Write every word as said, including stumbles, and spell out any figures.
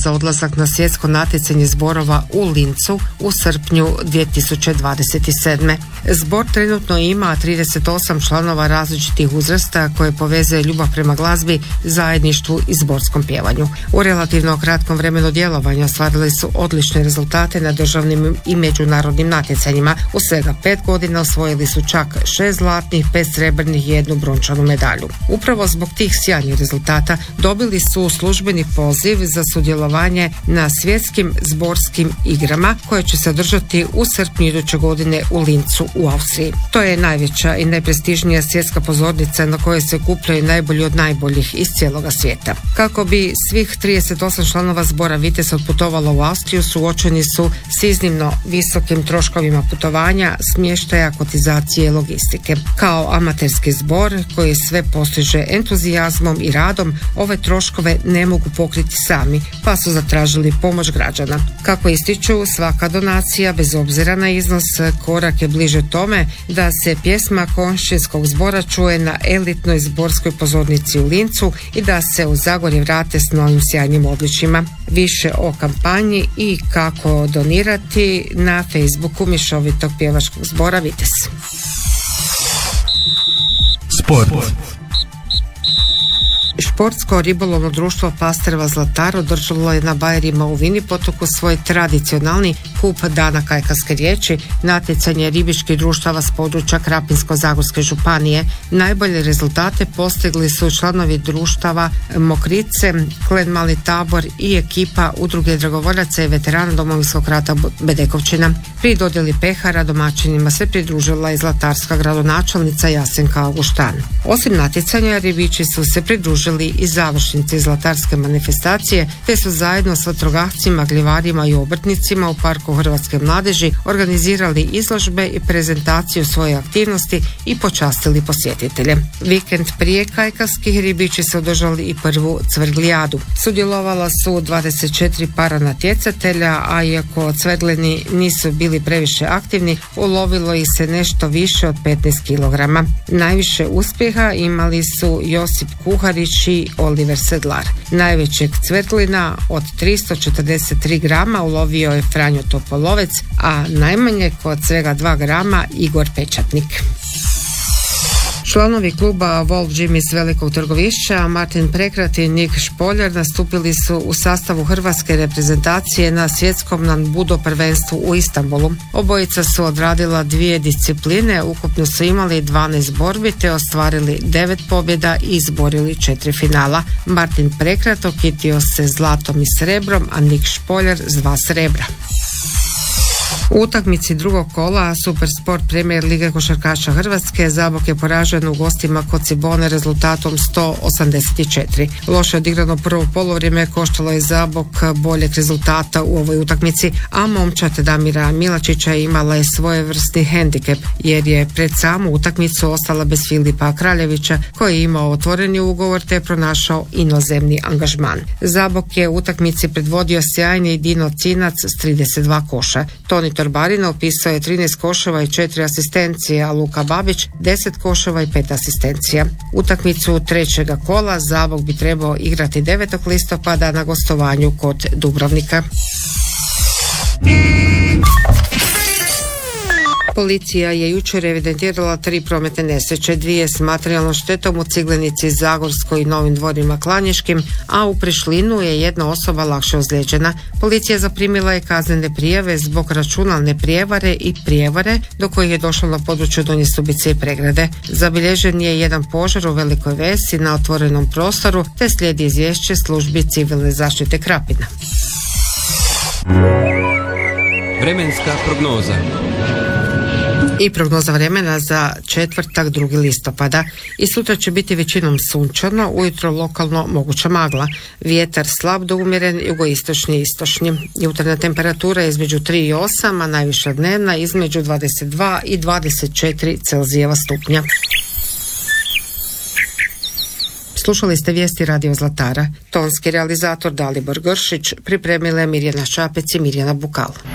za odlazak na svjetsko natjecanje zborova u Lincu u srpnju dvije tisuće dvadeset sedme. Zbor trenutno ima trideset osam članova različitih uzrasta koje povezuje ljubav prema glazbi, zajedništvu i zborskom pjevanju. U relativno kratkom vremenu djelovanja ostvarili su odlične rezultate na državnim i međunarodnim natjecanjima. U svega pet godina osvojili su čak šest zlatnih, pet srebrnih i jednu brončanu medalju. Upravo zbog tih sjajnih rezultata dobili su službeni poziv za sudjelovanje na svjetskim zborskim igrama koje će se održati u srpnju iduće godine u Lincu u Austriji. To je najveća i najprestižnija svjetska pozornica na kojoj se okupljaju najbolji od najboljih iz cijeloga svijeta. Kako bi svih trideset osam članova zbora Vitez otputovalo u Austriju, suočeni su s iznimno visokim troškovima putovanja, smještaja, kotizacije i logistike. Kao amaterski zbor koji sve postiže entuzijazmom i radom, ove troškove ne mogu pokriti sami, pa su zatražili pomoć građana. Kako ističu, svaka donacija, bez obzira na iznos, korak je bliže tome da se pjesma Komšinskog zbora čuje na elitnoj zborskoj pozornici u Lincu i da se u Zagorje vrate s novim sjajnim odličjima. Više o kampanji i kako donirati na Facebooku mješovitog pjevačkog zbora Vitez. Sport. Športsko ribolovno društvo Pastrva Zlatar održalo je na Bajerima u Vini potoku svoj tradicionalni kup Dana kajkavske riječi, natjecanje ribičkih društava s područja Krapinsko-zagorske županije. Najbolje rezultate postigli su članovi društava Mokrice, Klen Mali Tabor i ekipa Udruge dragovoljaca i veterana Domovinskog rata Bedekovčina. Pri dodjeli pehara domaćinima se pridružila i zlatarska gradonačelnica Jasenka Auguštan. Osim natjecanja, ribiči su se pridružili i završnici zlatarske manifestacije, te su zajedno s vatrogascima, gljivarima i obrtnicima u Parku Hrvatske mladeži organizirali izložbe i prezentaciju svoje aktivnosti i počastili posjetitelje. Vikend prije kajkavskih ribiči su održali i prvu cvrglijadu. Sudjelovala su dvadeset četiri para natjecatelja, a iako cvrgleni nisu bili previše aktivni, ulovilo ih se nešto više od petnaest kilograma. Najviše uspjeha imali su Josip Kuharić i Oliver Sedlar. Najvećeg cvrglina od tristo četrdeset tri grama ulovio je Franjo Topolovec, a najmanje kod svega dva grama Igor Pečatnik. Članovi kluba Wolf Gym iz Velikog Trgovišća, Martin Prekrat i Nik Špoljar, nastupili su u sastavu hrvatske reprezentacije na svjetskom Nanbudo prvenstvu u Istanbulu. Obojica su odradila dvije discipline, ukupno su imali dvanaest borbi te ostvarili devet pobjeda i izborili četiri finala. Martin Prekrat okitio se zlatom i srebrom, a Nik Špoljar s dva srebra. U utakmici drugog kola Supersport Premier Lige košarkaša Hrvatske Zabok je poražen u gostima kod Cibone rezultatom sto osamdeset četiri. Loše odigrano prvo polovrijeme koštalo je Zabok boljeg rezultata u ovoj utakmici, a momčad Damira Milačića imala je svojevrsni hendikep jer je pred samu utakmicu ostala bez Filipa Kraljevića koji je imao otvoreni ugovor te pronašao inozemni angažman. Zabok je u utakmici predvodio sjajni Dino Cinac s trideset dva koša. Toni Torbarina upisao je trinaest koševa i četiri asistencije, a Luka Babić deset koševa i pet asistencija. Utakmicu trećega kola Zabok bi trebao igrati devetog listopada na gostovanju kod Dubrovnika. Policija je jučer evidentirala tri prometne nesreće, dvije s materijalnom štetom u Ciglenici, Zagorskoj i Novim Dvorima Klanješkim, a u Prišlinu je jedna osoba lakše ozlijeđena. Policija zaprimila je kaznene prijave zbog računalne prijevare i prijevare do kojih je došlo na području Donje Stubice i Pregrade. Zabilježen je jedan požar u Velikoj Vesi na otvorenom prostoru, te slijedi izvješće službi civilne zaštite Krapina. Vremenska prognoza. I prognoza vremena za četvrtak drugi listopada. I sutra će biti većinom sunčano, ujutro lokalno moguća magla. Vjetar slab do umjeren, jugoistočni i istočni. Jutarnja temperatura je između tri i osam, a najviša dnevna između dvadeset dva i dvadeset četiri Celzijeva stupnja. Slušali ste vijesti Radio Zlatara. Tonski realizator Dalibor Gršić, pripremila je Mirjana Šapec i Mirjana Bukal.